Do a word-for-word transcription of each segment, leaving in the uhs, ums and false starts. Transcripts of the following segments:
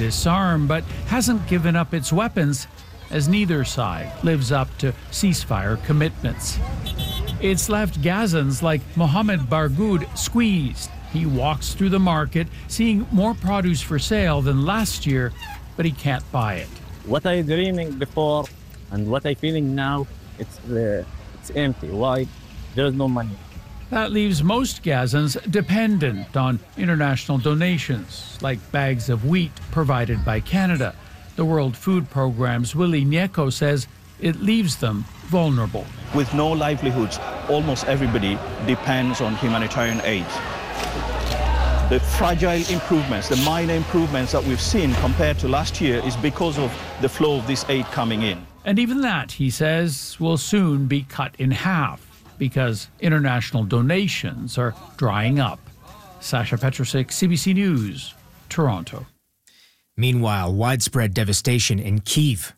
disarm, but hasn't given up its weapons, as neither side lives up to ceasefire commitments. It's left Gazans like Mohamed Bargoud squeezed. He walks through the market, seeing more produce for sale than last year, but he can't buy it. What I dreaming before and what I feeling now, it's uh, it's empty. Why? There's no money. That leaves most Gazans dependent on international donations, like bags of wheat provided by Canada. The World Food Programme's Willie Nieko says it leaves them vulnerable. With no livelihoods, almost everybody depends on humanitarian aid. The fragile improvements, the minor improvements that we've seen compared to last year is because of the flow of this aid coming in. And even that, he says, will soon be cut in half because international donations are drying up. Sasha Petrusik, C B C News, Toronto. Meanwhile, widespread devastation in Kyiv.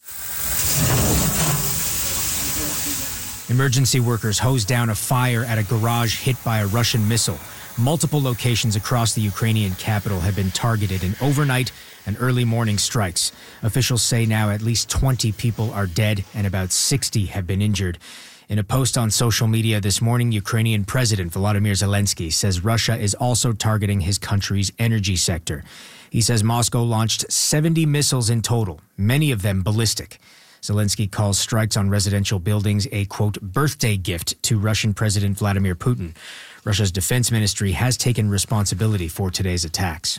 Emergency workers hosed down a fire at a garage hit by a Russian missile. Multiple locations across the Ukrainian capital have been targeted in overnight and early morning strikes. Officials say now at least twenty people are dead and about sixty have been injured. In a post on social media this morning, Ukrainian President Volodymyr Zelensky says Russia is also targeting his country's energy sector. He says Moscow launched seventy missiles in total, many of them ballistic. Zelensky calls strikes on residential buildings a, quote, birthday gift to Russian President Vladimir Putin. Russia's defense ministry has taken responsibility for today's attacks.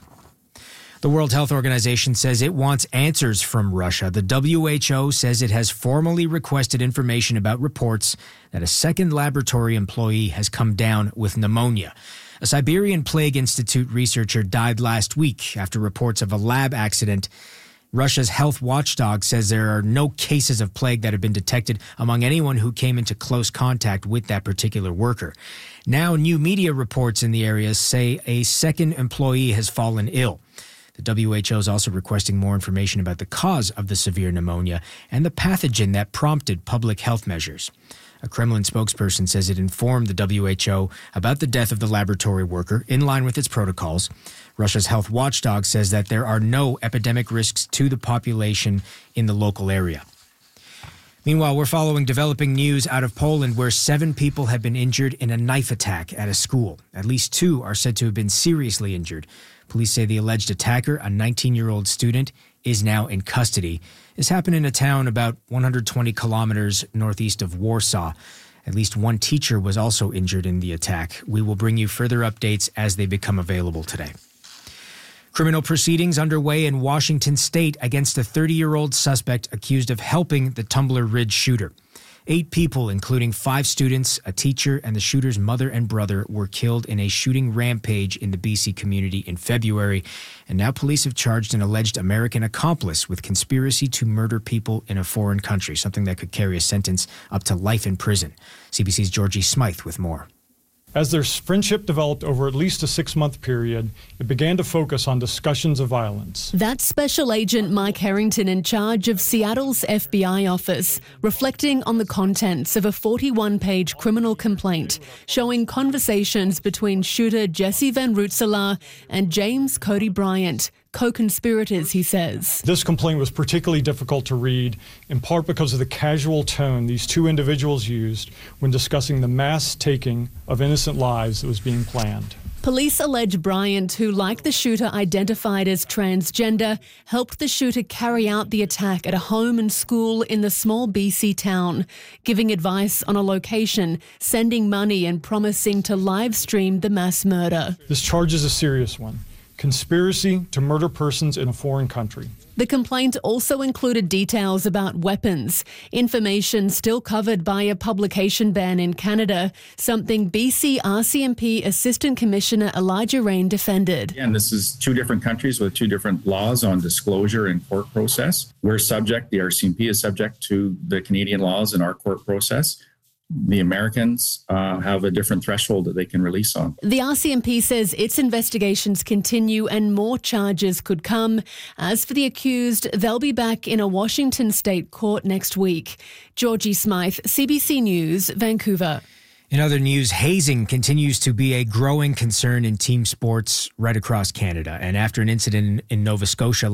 The World Health Organization says it wants answers from Russia. The W H O says it has formally requested information about reports that a second laboratory employee has come down with pneumonia. A Siberian Plague Institute researcher died last week after reports of a lab accident. Russia's health watchdog says there are no cases of plague that have been detected among anyone who came into close contact with that particular worker. Now, new media reports in the area say a second employee has fallen ill. The W H O is also requesting more information about the cause of the severe pneumonia and the pathogen that prompted public health measures. A Kremlin spokesperson says it informed the W H O about the death of the laboratory worker in line with its protocols. Russia's health watchdog says that there are no epidemic risks to the population in the local area. Meanwhile, we're following developing news out of Poland where seven people have been injured in a knife attack at a school. At least two are said to have been seriously injured. Police say the alleged attacker, a nineteen-year-old student, is now in custody. This happened in a town about one hundred twenty kilometers northeast of Warsaw. At least one teacher was also injured in the attack. We will bring you further updates as they become available today. Criminal proceedings underway in Washington state against a thirty-year-old suspect accused of helping the Tumbler Ridge shooter. Eight people, including five students, a teacher, and the shooter's mother and brother, were killed in a shooting rampage in the B C community in February. And now police have charged an alleged American accomplice with conspiracy to murder people in a foreign country, something that could carry a sentence up to life in prison. C B C's Georgie Smythe with more. As their friendship developed over at least a six-month period, it began to focus on discussions of violence. That's Special Agent Mike Harrington in charge of Seattle's F B I office, reflecting on the contents of a forty-one page criminal complaint showing conversations between shooter Jesse Van Rootselaar and James Cody Bryant, co-conspirators, he says. This complaint was particularly difficult to read, in part because of the casual tone these two individuals used when discussing the mass taking of innocent lives that was being planned. Police allege Bryant, who, like the shooter identified as transgender, helped the shooter carry out the attack at a home and school in the small B C town, giving advice on a location, sending money and promising to live stream the mass murder. This charge is a serious one. Conspiracy to murder persons in a foreign country. The complaint also included details about weapons, information still covered by a publication ban in Canada, something B C R C M P Assistant Commissioner Elijah Rain defended. And this is two different countries with two different laws on disclosure and court process. We're subject, the R C M P is subject to the Canadian laws in our court process. The Americans uh, have a different threshold that they can release on. The R C M P says its investigations continue and more charges could come. As for the accused, they'll be back in a Washington state court next week. Georgie Smythe, C B C News, Vancouver. In other news, hazing continues to be a growing concern in team sports right across Canada. And after an incident in Nova Scotia